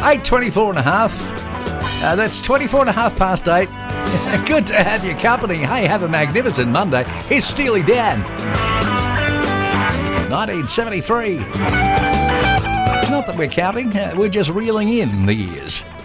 8:24 and a half. That's 24 and a half past 8. Good to have your company. Hey, have a magnificent Monday. Here's Steely Dan. 1973. Not that we're counting, we're just reeling in the years.